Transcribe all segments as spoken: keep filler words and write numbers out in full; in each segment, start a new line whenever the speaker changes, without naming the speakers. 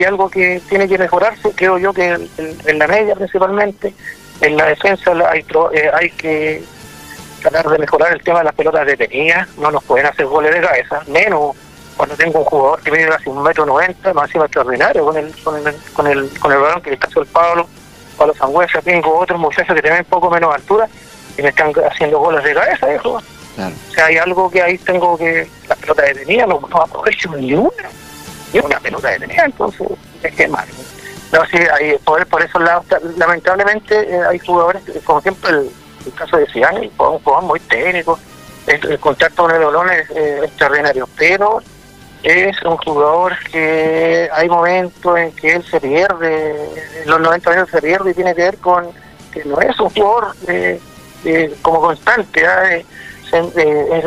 y algo que tiene que mejorarse, creo yo que en, en la media principalmente, en la defensa hay, eh, hay que tratar de mejorar el tema de las pelotas detenidas, no nos pueden hacer goles de cabeza, menos cuando tengo un jugador que mide casi un metro noventa, más encima extraordinario con el, con el, con el, con el balón, que es el caso del Pablo, Pablo Sangüesa. Tengo otros muchachos que tienen un poco menos altura y me están haciendo goles de cabeza, viejo. Claro. O sea, hay algo que ahí tengo que, las pelotas detenidas no, no aprovecho ni una, ni una pelota detenida, entonces es que es malo. No, sí, hay, por, por eso la, lamentablemente eh, hay jugadores, como ejemplo el, el caso de Zidane, un jugador muy técnico, el, el contacto con el balón es eh, extraordinario, pero es un jugador que hay momentos en que él se pierde, en los noventa minutos se pierde y tiene que ver con que no es un jugador eh, eh, como constante, ¿eh? es, eh, es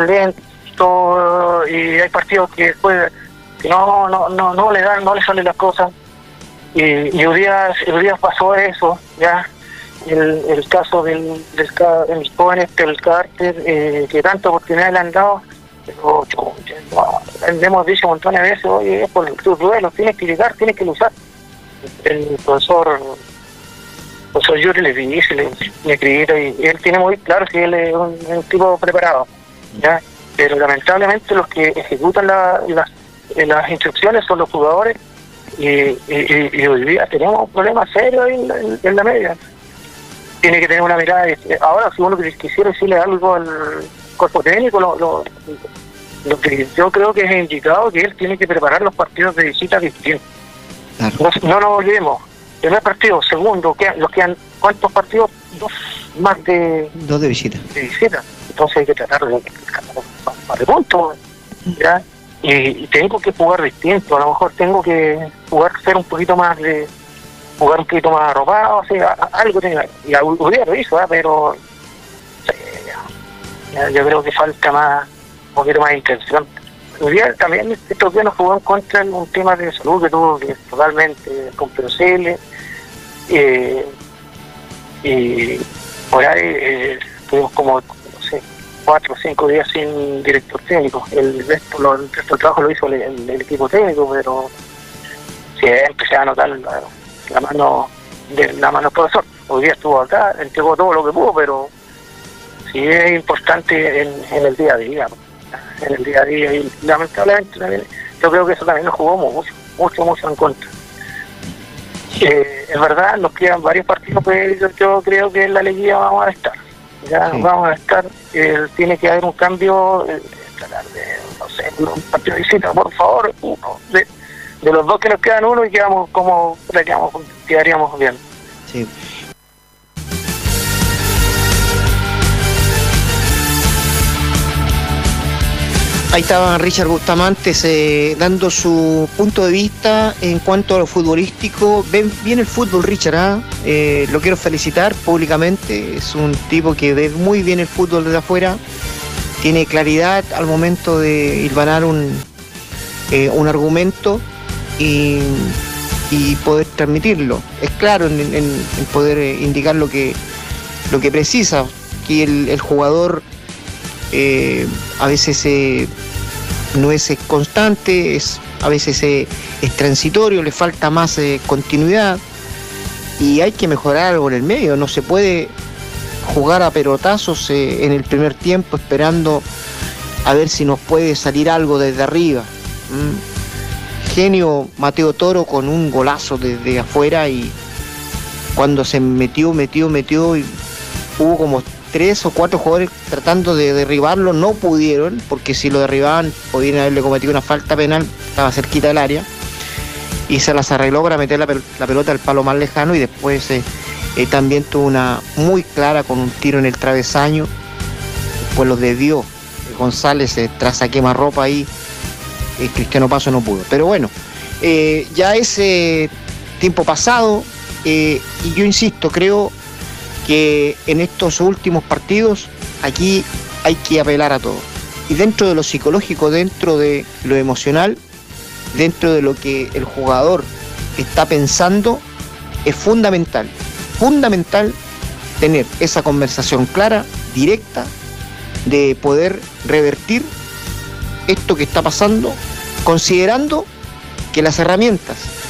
lento y hay partidos que después que no no no no le dan, no le salen las cosas y, y hoy día, hoy día pasó eso, ya el, el caso del, del el joven este, el Carter, eh, que tanta oportunidad le han dado. Pero no, le hemos dicho montones de veces, oye, es por tus duelos, tienes que llegar, tienes que luchar. El profesor, el profesor Yuri le dice, le, le escribe, y él tiene muy claro que él es un, un tipo preparado, ¿ya? Pero lamentablemente los que ejecutan la, la, las instrucciones son los jugadores, y, y, y, y hoy día tenemos un problema serio en la, en la media. Tiene que tener una mirada, ahora si uno quisiera decirle algo al cuerpo técnico, lo, lo, lo que yo creo que es indicado que él tiene que preparar los partidos de visita distintos. Claro. No, no nos olvidemos, primer partido, segundo, que los que han, ¿cuántos partidos? Dos más de
dos de visita.
De visita. Entonces hay que tratar de más de puntos, ¿ya? Y, y tengo que jugar distinto, a lo mejor tengo que jugar, ser un poquito más de jugar un poquito más arropado, o sea, algo tenga, y hubiera lo hizo, ¿eh? Pero yo creo que falta más, un poquito más de intención. Hoy día también estos días nos jugó en contra en un tema de salud que tuvo que totalmente comprensible, eh, y por ahí eh, tuvimos como, no sé, cuatro o cinco días sin director técnico. El resto, lo, el resto del trabajo lo hizo el, el, el equipo técnico, pero siempre se va a notar la, la mano de la mano del profesor. Hoy día estuvo acá, entregó todo lo que pudo, pero y es importante en, en el día a día, en el día a día, y lamentablemente también, yo creo que eso también nos jugó mucho, mucho, mucho en contra. Eh, es verdad, nos quedan varios partidos, pero yo, yo creo que en la liguilla vamos a estar, ya sí. vamos a estar, eh, tiene que haber un cambio, eh, tratar de, no sé, un partido de visita, por favor, uno, de, de los dos que nos quedan uno y quedamos como, quedamos, quedaríamos bien.
Sí. Ahí estaba Richard Bustamantes eh, dando su punto de vista en cuanto a lo futbolístico. Ven bien el fútbol, Richard, ¿eh? Eh, lo quiero felicitar públicamente. Es un tipo que ve muy bien el fútbol desde afuera. Tiene claridad al momento de hilvanar un, eh, un argumento y, y poder transmitirlo. Es claro en, en, en poder indicar lo que, lo que precisa. Que el, el jugador eh, a veces eh, no es constante, es a veces eh, es transitorio, le falta más eh, continuidad y hay que mejorar algo en el medio. No se puede jugar a pelotazos eh, en el primer tiempo esperando a ver si nos puede salir algo desde arriba. ¿Mm? Genio Mateo Toro con un golazo desde afuera, y cuando se metió, metió, metió y hubo como tres o cuatro jugadores tratando de derribarlo, no pudieron, porque si lo derribaban podían haberle cometido una falta penal, estaba cerquita del área, y se las arregló para meter la, pel- la pelota al palo más lejano, y después eh, eh, también tuvo una muy clara con un tiro en el travesaño, pues lo desvió eh, González eh, tras a quemarropa ahí, eh, Cristiano Paso no pudo, pero bueno, eh, ya ese tiempo pasado, eh, y yo insisto, creo que en estos últimos partidos aquí hay que apelar a todo, y dentro de lo psicológico, dentro de lo emocional, dentro de lo que el jugador está pensando, es fundamental, fundamental tener esa conversación clara, directa, de poder revertir esto que está pasando, considerando que las herramientas